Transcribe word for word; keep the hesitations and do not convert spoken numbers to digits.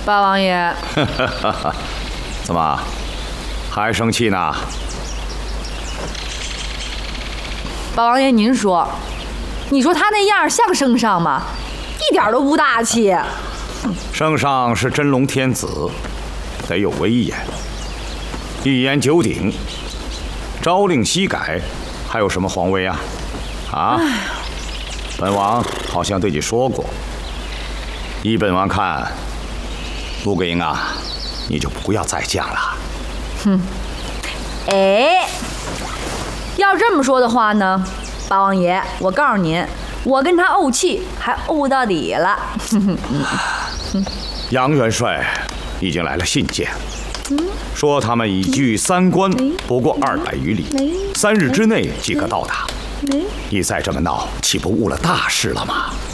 八王爷， 怎么还生气呢？ 八王爷，您说，你说他那样像圣上吗？一点都不大气。 圣上是真龙天子，得有威严，一言九鼎，朝令夕改，还有什么皇威啊？啊！本王好像对你说过，依本王看，陆格英啊，你就不要再犟了。 哼，哎，要这么说的话呢，八王爷，我告诉您，我跟他怄气还怄到底了。 杨元帅已经来了信件，说他们已距三关不过二百余里，三日之内即可到达。你再这么闹，岂不误了大事了吗？